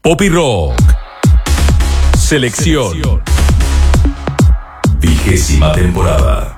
Pop y Rock. Selección. 20ª temporada.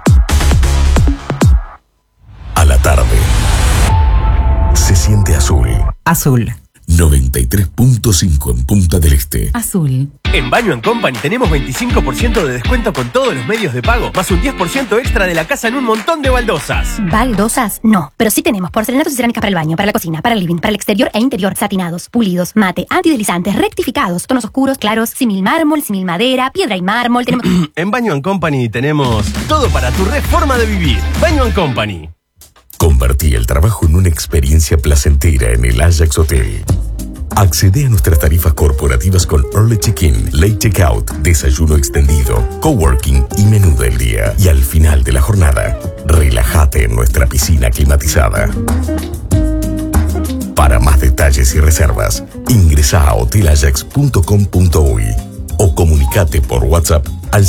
A la tarde. Se siente azul. Azul. 93.5 en Punta del Este. Azul. En Baño & Company tenemos 25% de descuento con todos los medios de pago, más un 10% extra de la casa en un montón de baldosas. ¿Baldosas? No, pero sí tenemos porcelanatos y cerámicas para el baño, para la cocina, para el living, para el exterior e interior, satinados, pulidos, mate, antideslizantes, rectificados, tonos oscuros, claros, símil mármol, símil madera, piedra y mármol. Tenemos... En Baño & Company tenemos todo para tu reforma de vivir. Baño & Company. Convertí el trabajo en una experiencia placentera en el Ajax Hotel. Accede a nuestras tarifas corporativas con Early Check-in, Late Checkout, desayuno extendido, coworking y menú del día. Y al final de la jornada, relájate en nuestra piscina climatizada. Para más detalles y reservas, ingresa a hotelajax.com.uy o comunicate por WhatsApp al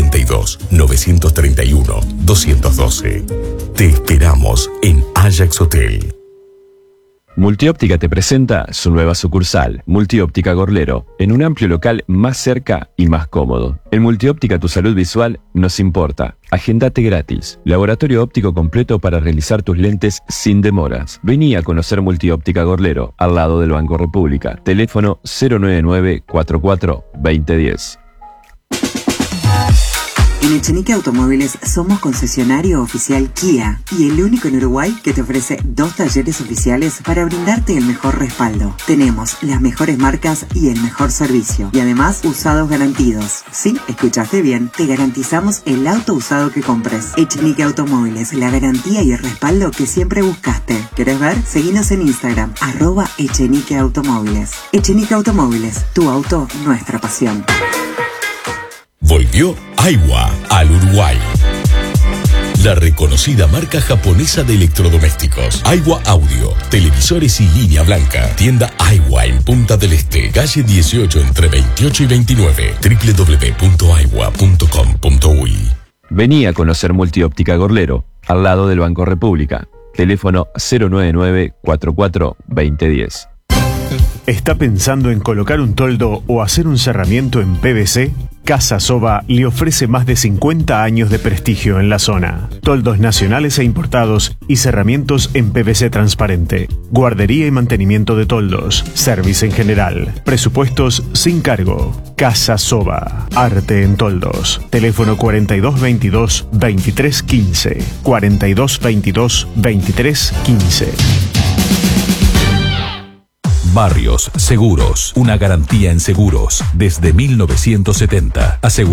092-931-212. Te esperamos en Ajax Hotel. Multióptica te presenta su nueva sucursal, Multióptica Gorlero, en un amplio local más cerca y más cómodo. En Multióptica tu salud visual nos importa. Agendate gratis. Laboratorio óptico completo para realizar tus lentes sin demoras. Vení a conocer Multióptica Gorlero, al lado del Banco República. Teléfono 099-44-2010. En Echenique Automóviles somos concesionario oficial Kia y el único en Uruguay que te ofrece 2 talleres oficiales para brindarte el mejor respaldo. Tenemos las mejores marcas y el mejor servicio. Y además, usados garantidos. Sí, escuchaste bien. Te garantizamos el auto usado que compres. Echenique Automóviles, la garantía y el respaldo que siempre buscaste. ¿Querés ver? Seguinos en Instagram, @Echenique Automóviles. Echenique Automóviles, tu auto, nuestra pasión. Volvió Aiwa al Uruguay. La reconocida marca japonesa de electrodomésticos. Aiwa Audio, televisores y línea blanca. Tienda Aiwa en Punta del Este, calle 18 entre 28 y 29. www.aiwa.com.uy. Vení a conocer Multióptica Gorlero, al lado del Banco República. Teléfono 099-44-2010. ¿Está pensando en colocar un toldo o hacer un cerramiento en PVC? Casa Soba le ofrece más de 50 años de prestigio en la zona. Toldos nacionales e importados y cerramientos en PVC transparente. Guardería y mantenimiento de toldos. Service en general. Presupuestos sin cargo. Casa Soba. Arte en toldos. Teléfono 4222-2315. 4222-2315. Barrios Seguros, una garantía en seguros desde 1970.